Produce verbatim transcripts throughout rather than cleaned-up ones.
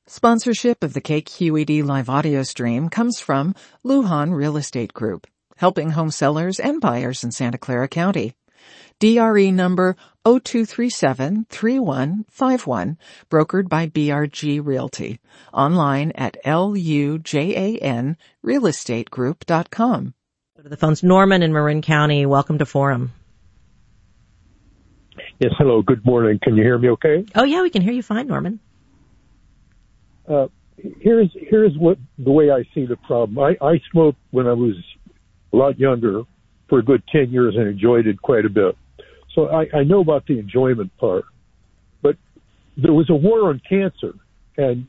Sponsorship of the K Q E D live audio stream comes from Lujan Real Estate Group, helping home sellers and buyers in Santa Clara County. D R E number zero two three seven three one five one, brokered by B R G Realty. Online at L U J A N real estate group dot com. Go to the phones. Norman in Marin County, welcome to Forum. Yes, hello, good morning. Can you hear me okay? Oh, yeah, we can hear you fine, Norman. Uh, here's here's what the way I see the problem. I, I smoked when I was a lot younger for a good ten years and enjoyed it quite a bit. So I, I know about the enjoyment part. But there was a war on cancer, and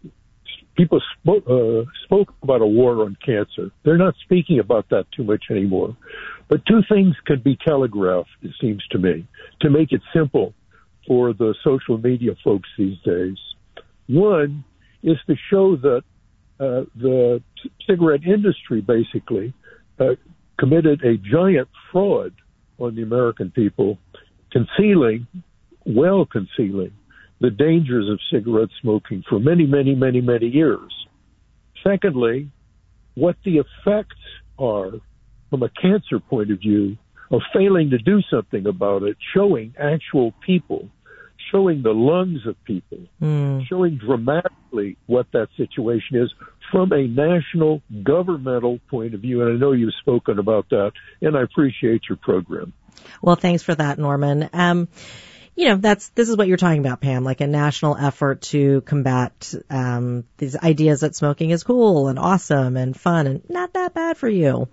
people spoke, uh, spoke about a war on cancer. They're not speaking about that too much anymore. But two things could be telegraphed, it seems to me, to make it simple for the social media folks these days. One is to show that uh, the c- cigarette industry basically uh, committed a giant fraud on the American people, concealing, well concealing, the dangers of cigarette smoking for many, many, many, many years. Secondly, what the effects are from a cancer point of view of failing to do something about it, showing actual people, showing the lungs of people, mm. showing dramatically what that situation is from a national governmental point of view. And I know you've spoken about that, and I appreciate your program. Well, thanks for that, Norman. Um, you know, that's this is what you're talking about, Pam, like a national effort to combat um, these ideas that smoking is cool and awesome and fun and not that bad for you.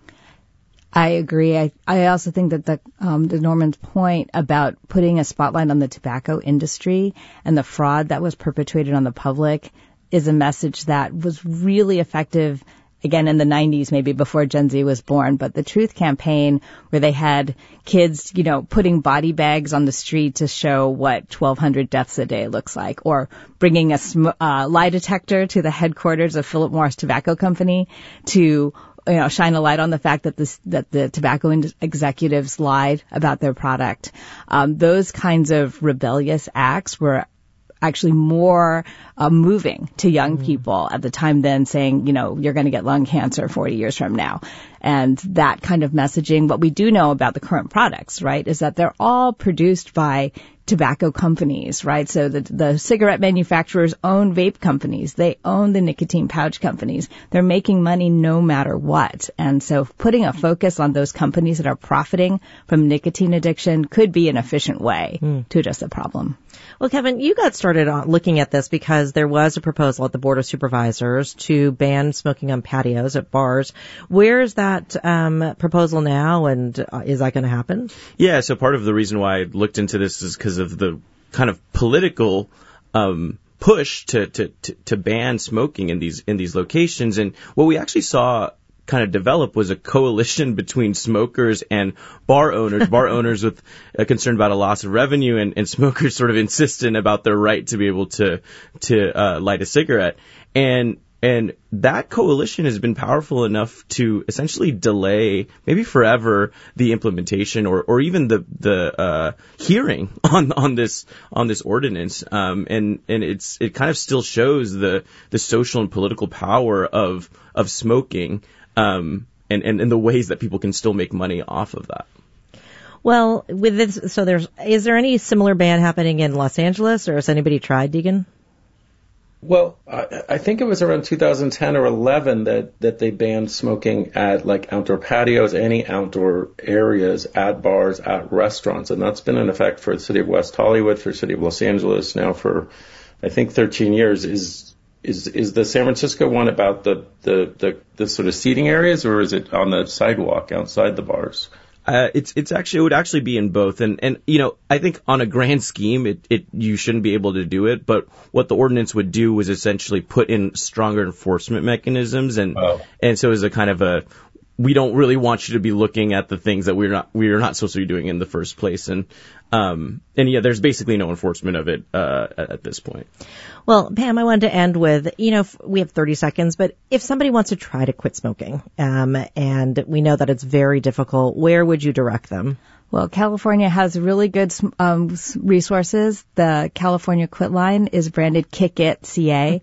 I agree. I, I also think that the, um, the Norman's point about putting a spotlight on the tobacco industry and the fraud that was perpetrated on the public is a message that was really effective, again, in the nineties, maybe before Gen Z was born. But the Truth campaign, where they had kids, you know, putting body bags on the street to show what twelve hundred deaths a day looks like, or bringing a sm- uh, lie detector to the headquarters of Philip Morris Tobacco Company to you know, shine a light on the fact that this, that the tobacco in- executives lied about their product. Um, those kinds of rebellious acts were actually more uh, moving to young mm. people at the time than saying, you know, you're going to get lung cancer forty years from now. And that kind of messaging, what we do know about the current products, right, is that they're all produced by tobacco companies, right? So the, the cigarette manufacturers own vape companies. They own the nicotine pouch companies. They're making money no matter what. And so putting a focus on those companies that are profiting from nicotine addiction could be an efficient way mm. to address the problem. Well, Kevin, you got started on looking at this because there was a proposal at the Board of Supervisors to ban smoking on patios at bars. Where is that um, proposal now, and uh, is that going to happen? Yeah, so part of the reason why I looked into this is because of the kind of political um, push to, to, to, to ban smoking in these in these locations. And what we actually saw kind of develop was a coalition between smokers and bar owners, bar owners with a concern about a loss of revenue, and, and smokers sort of insistent about their right to be able to to uh, light a cigarette. And And that coalition has been powerful enough to essentially delay, maybe forever, the implementation or, or even the the uh, hearing on on this on this ordinance. Um, and and it's it kind of still shows the the social and political power of of smoking, um, and, and and the ways that people can still make money off of that. Well, with this, so there's is there any similar ban happening in Los Angeles, or has anybody tried, Deegan? Well, I, I think it was around two thousand ten or eleven that, that they banned smoking at like outdoor patios, any outdoor areas, at bars, at restaurants. And that's been in effect for the city of West Hollywood, for the city of Los Angeles now for, I think, thirteen years. Is is is the San Francisco one about the, the, the, the sort of seating areas, or is it on the sidewalk outside the bars? Uh, it's it's actually it would actually be in both, and and you know I think on a grand scheme it it you shouldn't be able to do it, but what the ordinance would do was essentially put in stronger enforcement mechanisms, and oh. and so as a kind of a we don't really want you to be looking at the things that we're not we're not supposed to be doing in the first place, and um and yeah, there's basically no enforcement of it uh at, at this point. Well, Pam, I wanted to end with, you know, we have thirty seconds, but if somebody wants to try to quit smoking, um, and we know that it's very difficult, where would you direct them? Well, California has really good um, resources. The California Quit Line is branded Kick It C A.